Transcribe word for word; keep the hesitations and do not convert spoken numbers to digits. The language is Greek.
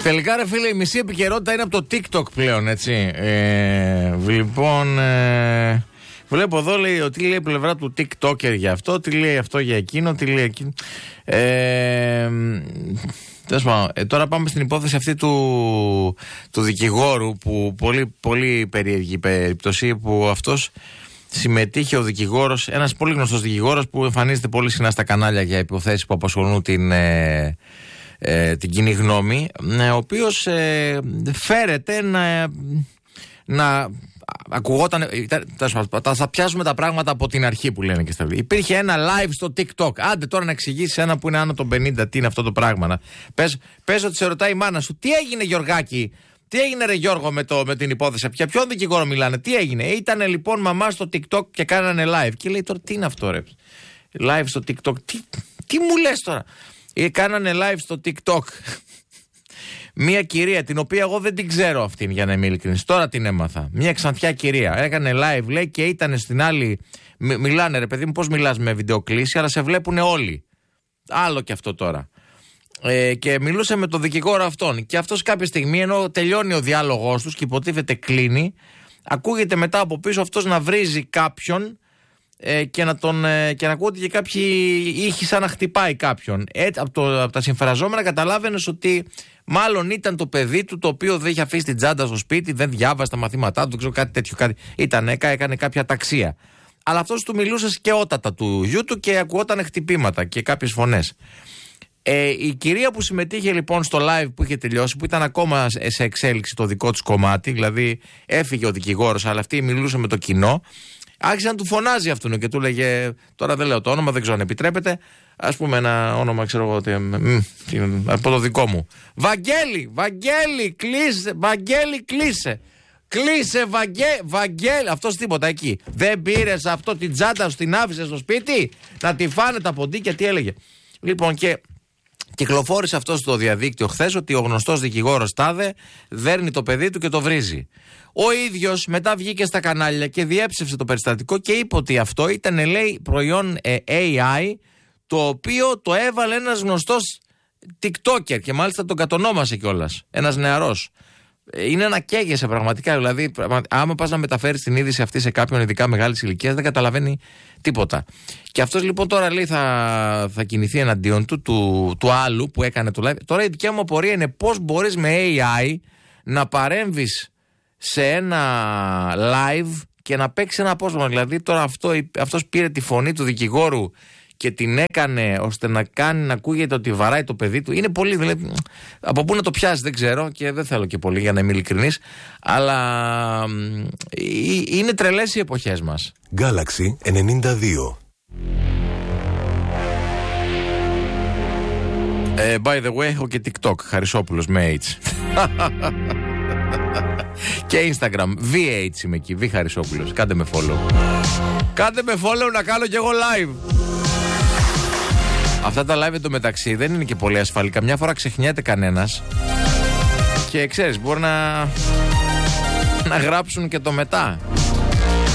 Τελικά ρε φίλε, η μισή επικαιρότητα είναι από το TikTok πλέον, έτσι. Ε, λοιπόν, ε, βλέπω εδώ λέει ότι λέει η πλευρά του TikToker για αυτό, τι λέει αυτό για εκείνο, τι λέει εκείνο. Ε, ε, τώρα πάμε στην υπόθεση αυτή του, του δικηγόρου, που πολύ, πολύ περίεργη περίπτωση, που αυτός συμμετείχε ο δικηγόρος, ένας πολύ γνωστός δικηγόρος που εμφανίζεται πολύ συχνά στα κανάλια για υποθέσεις που απασχολούν την... Ε, Ε, την κοινή γνώμη, ε, ο οποίος ε, φέρεται να, να ακουγόταν. Τα θα πιάσουμε τα πράγματα από την αρχή που λένε και στα βιβλία. Υπήρχε ένα live στο TikTok. Άντε τώρα να εξηγήσει ένα που είναι άνω των πενήντα τι είναι αυτό το πράγμα. Πες, πες ότι σε ρωτάει η μάνα σου, τι έγινε Γιωργάκη, τι έγινε ρε Γιώργο με, το, με την υπόθεση. Για ποιον δικηγόρο μιλάνε, τι έγινε. Ήτανε λοιπόν μαμά στο TikTok και κάνανε live. Και λέει τώρα τι είναι αυτό ρε. Live στο TikTok. Τι, τι μου λες τώρα. Ή κάνανε live στο TikTok μία κυρία, την οποία εγώ δεν την ξέρω αυτήν, για να είμαι ειλικρινής. Τώρα την έμαθα. Μία Ξαντιά κυρία. Έκανε live, λέει, και ήταν στην άλλη. Μι, μιλάνε, ρε παιδί μου, πώς μιλάς με βιντεοκλήση, αλλά σε βλέπουν όλοι. Άλλο και αυτό τώρα. Ε, και μιλούσε με τον δικηγόρο αυτόν. Και αυτός κάποια στιγμή, ενώ τελειώνει ο διάλογός τους και υποτίθεται κλείνει, ακούγεται μετά από πίσω αυτός να βρίζει κάποιον. Ε, και, να τον, ε, και να ακούγονται και κάποιοι ήχοι σαν να χτυπάει κάποιον. Ε, από, το, από τα συμφραζόμενα καταλάβαινες ότι μάλλον ήταν το παιδί του, το οποίο δεν είχε αφήσει την τσάντα στο σπίτι, δεν διάβασε τα μαθήματά του, δεν ξέρω κάτι τέτοιο. Κάτι, ήταν, έκανε κάποια ταξία. Αλλά αυτός του μιλούσε σκαιότατα του γιού του και ακουγόταν χτυπήματα και κάποιες φωνές. Ε, η κυρία που συμμετείχε λοιπόν στο live που είχε τελειώσει, που ήταν ακόμα σε εξέλιξη το δικό της κομμάτι, δηλαδή έφυγε ο δικηγόρος, αλλά αυτή μιλούσε με το κοινό. Άρχισε να του φωνάζει αυτόν και του λέγε, τώρα δεν λέω το όνομα, δεν ξέρω αν επιτρέπεται, ας πούμε ένα όνομα, ξέρω εγώ, από το δικό μου. Βαγγέλη, Βαγγέλη, κλείσε, Βαγγέλη, κλείσε. Κλείσε, Βαγγέ, Βαγγέλη, αυτός τίποτα εκεί. Δεν πήρες αυτό την τσάντα σου, την άφησες στο σπίτι, να τη φάνε τα ποντίκια, τι έλεγε. Λοιπόν, και κυκλοφόρησε αυτό στο διαδίκτυο χθες ότι ο γνωστός δικηγόρος τάδε δέρνει το παιδί του και το βρίζει. Ο ίδιος μετά βγήκε στα κανάλια και διέψευσε το περιστατικό και είπε ότι αυτό ήταν, λέει, προϊόν ε, έι άι, το οποίο το έβαλε ένας γνωστός TikToker και μάλιστα τον κατονόμασε κιόλας. Ένας νεαρός. Είναι να καίγεσαι πραγματικά. Δηλαδή, άμα πας να μεταφέρεις την είδηση αυτή σε κάποιον ειδικά μεγάλης ηλικίας, δεν καταλαβαίνει τίποτα. Και αυτός λοιπόν τώρα λέει θα, θα κινηθεί εναντίον του, του, του άλλου που έκανε το live. Τώρα η δικιά μου απορία είναι πώς μπορείς με έι άι να παρέμβεις σε ένα live και να παίξει ένα απόσπασμα. Δηλαδή τώρα αυτό, αυτός πήρε τη φωνή του δικηγόρου και την έκανε ώστε να κάνει να ακούγεται ότι βαράει το παιδί του. Είναι πολύ, δηλαδή, από πού να το πιάσει δεν ξέρω και δεν θέλω και πολύ για να είμαι ειλικρινής, αλλά είναι τρελές οι εποχές μας. Galaxy ενενήντα δύο. Ε, by the way, έχω και TikTok, Χαρισόπουλος με H. Και Instagram, βι έιτς είμαι εκεί, Β Χαρισόπουλος. Κάντε με follow. Κάντε με follow να κάνω κι εγώ live. Αυτά τα live εντωμεταξύ δεν είναι και πολύ ασφαλή. Καμιά φορά ξεχνιέται κανένας και ξέρεις, μπορεί να, να γράψουν και το μετά.